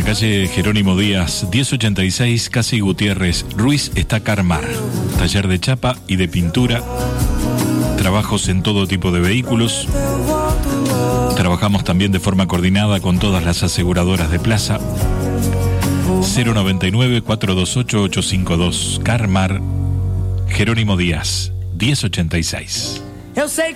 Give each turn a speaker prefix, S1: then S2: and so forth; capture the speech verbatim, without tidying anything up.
S1: calle Jerónimo Díaz, diez ochenta y seis, Casi Gutiérrez, Ruiz está Carmar. Taller de chapa y de pintura. Trabajos en todo tipo de vehículos. Trabajamos también de forma coordinada con todas las aseguradoras de plaza. cero noventa y nueve, cuatro dos ocho, ocho cinco dos, Carmar, Jerónimo Díaz, diez ochenta y seis.
S2: Eu sei